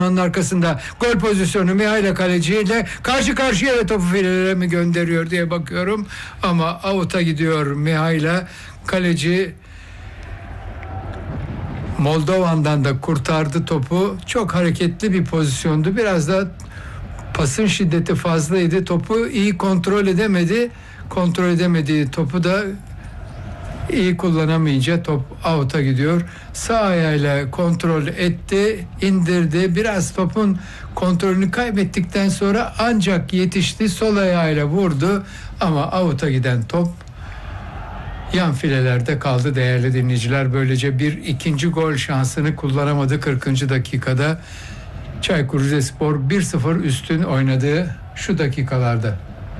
Onun arkasında gol pozisyonu Mihail kaleciyle karşı karşıya ve topu filelere mi gönderiyor diye bakıyorum. Ama out'a gidiyor Mihail'e. Kaleci Moldovan'dan da kurtardı topu. Çok hareketli bir pozisyondu. Biraz da pasın şiddeti fazlaydı. Topu iyi kontrol edemedi. Kontrol edemediği topu da iyi kullanamayınca top out'a gidiyor. Sağ ayağıyla kontrol etti, indirdi. Biraz topun kontrolünü kaybettikten sonra ancak yetişti. Sol ayağıyla vurdu ama out'a giden top yan filelerde kaldı değerli dinleyiciler. Böylece bir ikinci gol şansını kullanamadı 40. dakikada. Çaykur Rizespor 1-0 üstün oynadığı şu dakikalarda.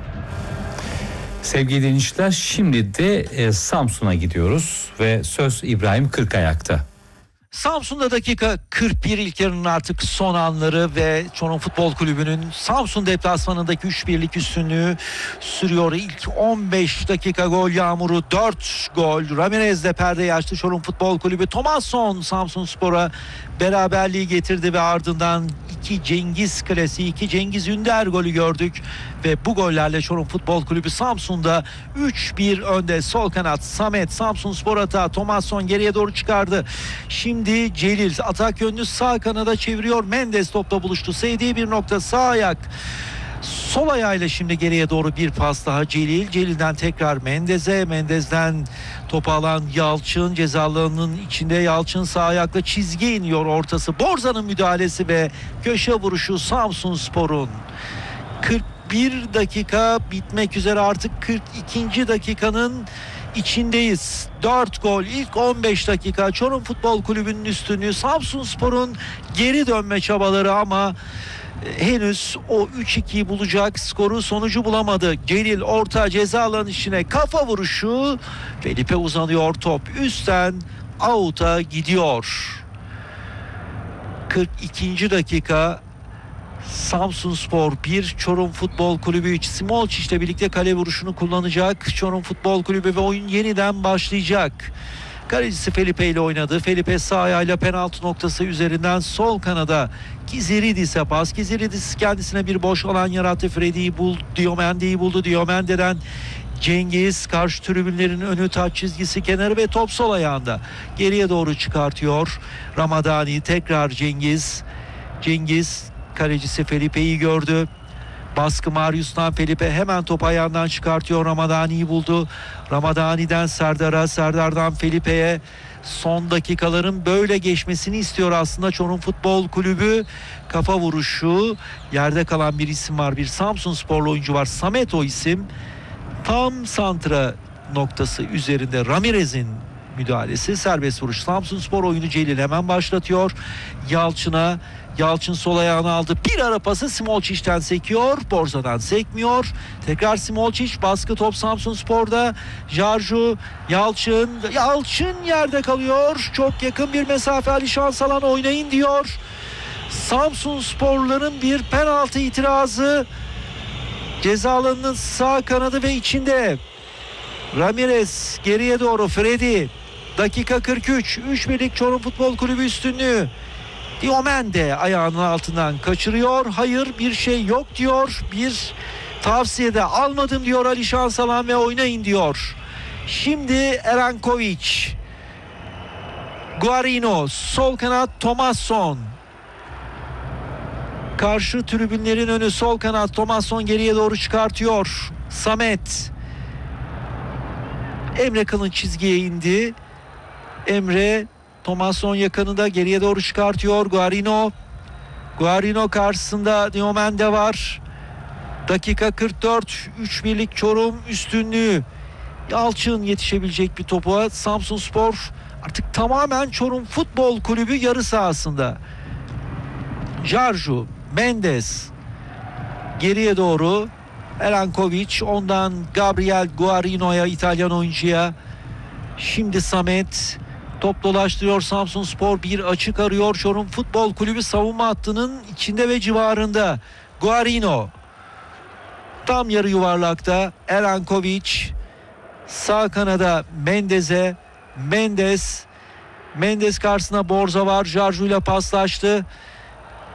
Sevgili dinleyiciler, şimdi de Samsun'a gidiyoruz ve söz İbrahim Kırkayak'ta. Samsun'da dakika 41, ilk yarının artık son anları ve Çorum Futbol Kulübü'nün Samsun deplasmanındaki 3-1'lik üstünlüğü sürüyor. İlk 15 dakika gol yağmuru, 4 gol. Ramirez'de perdeyi açtı Çorum Futbol Kulübü. Thomasson Samsunspor'a beraberliği getirdi ve ardından 2 Cengiz klasiği, 2 Cengiz Ünder golü gördük. Ve bu gollerle Çorum Futbol Kulübü Samsun'da 3-1 önde. Sol kanat Samet, Samsunspor atağı, Thomasson geriye doğru çıkardı. Şimdi Celil atak yönünü sağ kanada çeviriyor. Mendes topla buluştu. Sevdiği bir nokta sağ ayak. Sol ayağıyla şimdi geriye doğru bir pas daha Celil. Celil'den tekrar Mendes'e. Mendes'den topu alan Yalçın. Ceza alanının içinde Yalçın sağ ayakla çizgiye iniyor ortası. Borza'nın müdahalesi ve köşe vuruşu Samsunspor'un. 41 dakika bitmek üzere, artık 42. dakikanın içindeyiz. 4 gol ilk 15 dakika. Çorum Futbol Kulübü'nün üstünlüğü, Samsunspor'un geri dönme çabaları ama henüz o 3-2'yi bulacak skoru, sonucu bulamadı. Celil orta ceza alanı içine kafa vuruşu. Felipe uzanıyor, top üstten out'a gidiyor. 42. dakika. Samsunspor 1, Çorum Futbol Kulübü 3. Smolcic ile birlikte kale vuruşunu kullanacak Çorum Futbol Kulübü ve oyun yeniden başlayacak. Kalecisi Felipe ile oynadı. Felipe sağ ayağıyla penaltı noktası üzerinden sol kanada Kiziridis'e pas. Kiziridis kendisine bir boş alan yarattı. Freddy'yi buldu, Diomende'yi buldu. Diomende'den Cengiz, karşı tribünlerin önü, taç çizgisi kenarı ve top sol ayağında. Geriye doğru çıkartıyor Ramadani, tekrar Cengiz. Cengiz kalecisi Felipe'yi gördü. Baskı Marius'tan, Felipe hemen top ayağından çıkartıyor. Ramadani'yi buldu. Ramadani'den Serdar'a, Serdar'dan Felipe'ye. Son dakikaların böyle geçmesini istiyor aslında Çorum Futbol Kulübü. Kafa vuruşu, yerde kalan bir isim var. Bir Samsunsporlu oyuncu var. Samet o isim. Tam santra noktası üzerinde Ramirez'in müdahalesi, serbest vuruş. Samsunspor oyunu Celil hemen başlatıyor. Yalçın'a, Yalçın sol ayağını aldı. Bir ara pası Smolcic'ten sekiyor. Borza'dan sekmiyor. Tekrar Smolcic, baskı top Samsunspor'da. Jarju, Yalçın yerde kalıyor. Çok yakın bir mesafe, Ali Şansalan oynayın diyor. Samsunsporların bir penaltı itirazı. Ceza alanının sağ kanadı ve içinde. Ramirez geriye doğru, Freddy. Dakika 43. 3-1'lik Çorum Futbol Kulübü üstünlüğü. Diomende ayağının altından kaçırıyor. Hayır, bir şey yok diyor. Bir tavsiyede almadım diyor Ali Şansalan ve oynayın diyor. Şimdi Erankovic. Guarino sol kanat, Thomasson. Karşı tribünlerin önü sol kanat, Thomasson geriye doğru çıkartıyor. Samet. Emre Kılınç çizgiye indi. Emre, Thomasson yakınında, geriye doğru çıkartıyor. Guarino karşısında Diomende var. Dakika 44. 3-1'lik Çorum üstünlüğü. Yalçın yetişebilecek bir topa. Samsunspor artık tamamen Çorum Futbol Kulübü yarı sahasında. Jarju, Mendes geriye doğru. Erankovic, ondan Gabriel Guarino'ya, İtalyan oyuncuya. Şimdi Samet top dolaştırıyor. Samsunspor bir açık arıyor. Çorum Futbol Kulübü savunma hattının içinde ve civarında. Guarino tam yarı yuvarlakta. Erankovic sağ kanada Mendes'e. Mendes karşısına Borza var. Jarju ile paslaştı.